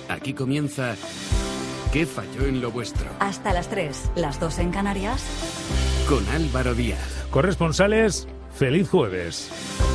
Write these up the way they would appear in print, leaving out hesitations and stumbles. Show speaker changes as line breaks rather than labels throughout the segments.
Aquí comienza ¿Qué falló en lo vuestro?
Hasta las 3, las 2 en Canarias.
Con Álvaro Díaz.
Corresponsales, feliz jueves.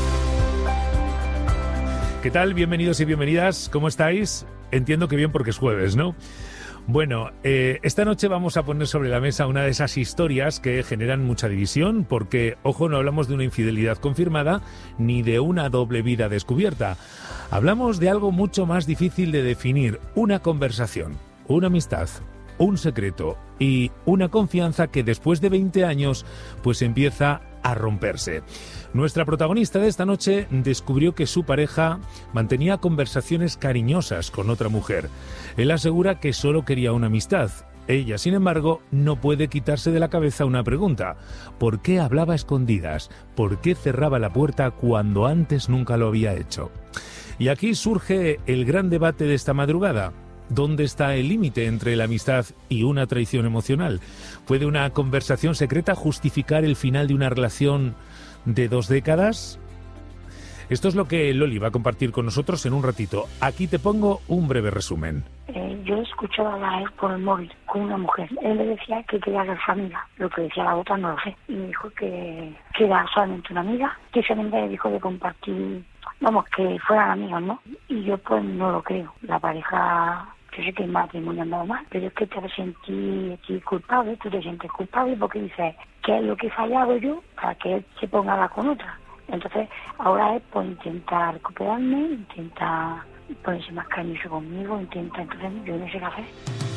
¿Qué tal? Bienvenidos y bienvenidas. ¿Cómo estáis? Entiendo que bien porque es jueves, ¿no? Bueno, esta noche vamos a poner sobre la mesa una de esas historias que generan mucha división porque, ojo, no hablamos de una infidelidad confirmada ni de una doble vida descubierta. Hablamos de algo mucho más difícil de definir, una conversación, una amistad, un secreto y una confianza que después de 20 años pues empieza a romperse. Nuestra protagonista de esta noche descubrió que su pareja mantenía conversaciones cariñosas con otra mujer. Él asegura que solo quería una amistad. Ella, sin embargo, no puede quitarse de la cabeza una pregunta. ¿Por qué hablaba a escondidas? ¿Por qué cerraba la puerta cuando antes nunca lo había hecho? Y aquí surge el gran debate de esta madrugada. ¿Dónde está el límite entre la amistad y una traición emocional? ¿Puede una conversación secreta justificar el final de una relación de 2 décadas? Esto es lo que Loli va a compartir con nosotros en un ratito. Aquí te pongo un breve resumen.
Yo escuchaba a él por el móvil con una mujer. Él le decía que quería ser su amiga. Lo que decía la otra no lo sé. Y me dijo que era solamente una amiga. Que esa amiga le dijo de compartir, vamos, que fueran amigos, ¿no? Y yo pues no lo creo. La pareja... Yo sé que el matrimonio ha andado mal, pero es que te sentí culpable, tú te sientes culpable porque dices, ¿qué es lo que he fallado yo para que él se ponga a hablar con otra? Entonces, ahora es pues intentar recuperarme, intenta ponerse más cariñoso conmigo, entonces yo no sé qué hacer.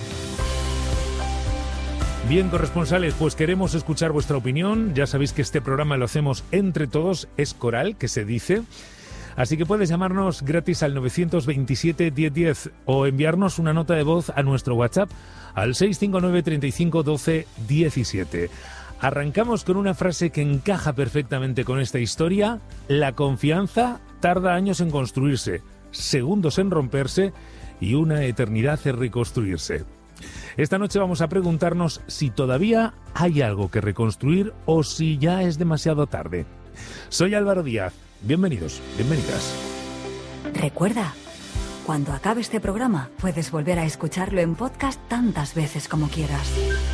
Bien, corresponsales, pues queremos escuchar vuestra opinión. Ya sabéis que este programa lo hacemos entre todos, es coral, que se dice. Así que puedes llamarnos gratis al 927 1010 o enviarnos una nota de voz a nuestro WhatsApp al 659 35 12 17. Arrancamos con una frase que encaja perfectamente con esta historia. La confianza tarda años en construirse, segundos en romperse y una eternidad en reconstruirse. Esta noche vamos a preguntarnos si todavía hay algo que reconstruir o si ya es demasiado tarde. Soy Álvaro Díaz. Bienvenidos, bienvenidas.
Recuerda, cuando acabe este programa puedes volver a escucharlo en podcast tantas veces como quieras.